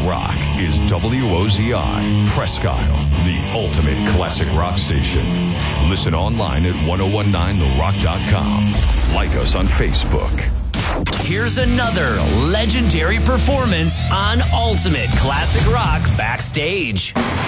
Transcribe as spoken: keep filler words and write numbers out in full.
rock is W O Z I, Presque Isle, the ultimate classic rock station. Listen online at ten nineteen the rock dot com. Like us on Facebook. Here's another legendary performance on Ultimate Classic Rock Backstage.